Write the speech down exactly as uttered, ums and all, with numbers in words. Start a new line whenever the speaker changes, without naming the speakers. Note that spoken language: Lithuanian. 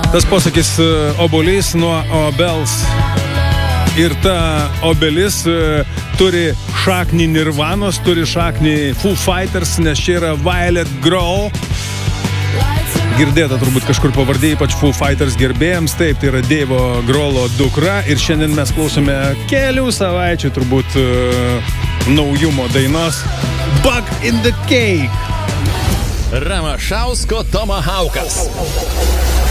Tas posakis obuolys nuo obels. Ir ta obelis turi šaknį Nirvanos, turi šaknį Foo Fighters, nes čia yra Violet Grohl. Girdėta turbūt kažkur pavardė, ypač Foo Fighters gerbėjams. Taip, tai yra Dave'o Grohlo dukra. Ir šiandien mes klausome kelių savaičių turbūt naujumo dainos Bug in the Cake.
Ramašausko Tomahawkas.